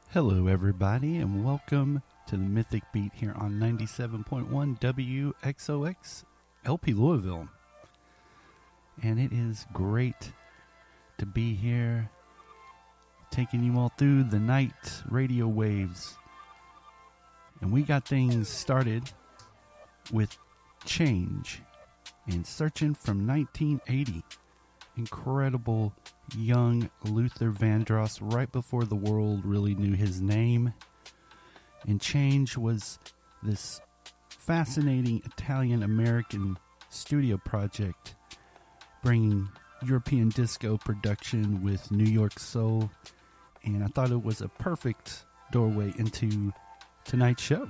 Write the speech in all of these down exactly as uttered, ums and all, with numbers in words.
Hello, everybody, and welcome to the Mythic Beat here on ninety-seven point one W X O X L P Louisville. And it is great to be here, taking you all through the night radio waves. And we got things started with Change and Searching from nineteen eighty. Incredible young Luther Vandross right before the world really knew his name. And Change was this fascinating Italian-American studio project bringing European disco production with New York soul. And I thought it was a perfect doorway into tonight's show.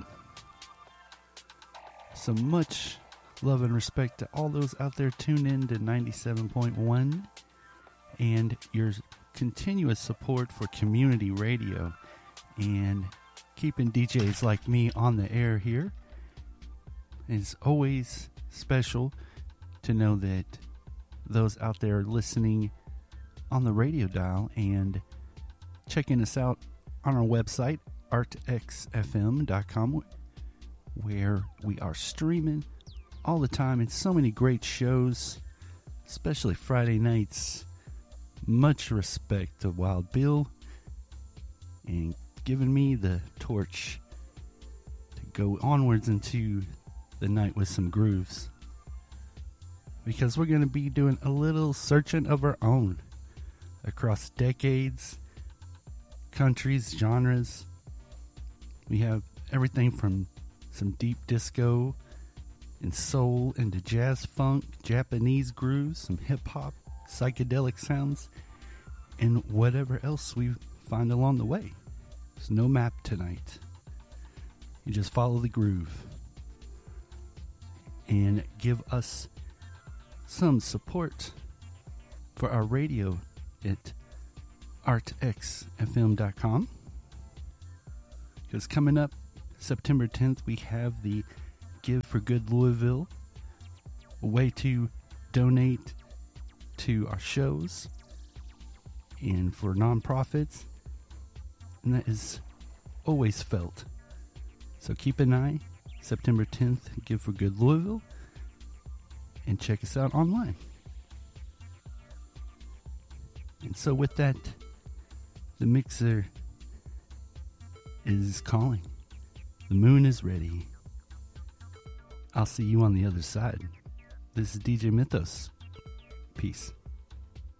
So much love and respect to all those out there tuned in to ninety-seven point one and your continuous support for community radio and keeping D Js like me on the air here. It's always special to know that those out there listening on the radio dial and checking us out on our website, art x f m dot com, where we are streaming all the time, and so many great shows, especially Friday nights. Much respect to Wild Bill and giving me the torch to go onwards into the night with some grooves, because we're going to be doing a little searching of our own across decades, countries, genres. We have everything from some deep disco and soul into jazz funk, Japanese grooves, some hip-hop, psychedelic sounds, and whatever else we find along the way. There's no map tonight. You just follow the groove and give us some support for our radio at art x f m dot com, because coming up September tenth we have the Give for Good Louisville, a way to donate to our shows and for nonprofits, and that is always felt. So keep an eye, September tenth, Give for Good Louisville, and check us out online. And so with that, the mixer is calling. The moon is ready. I'll see you on the other side. This is D J Mythos. Peace.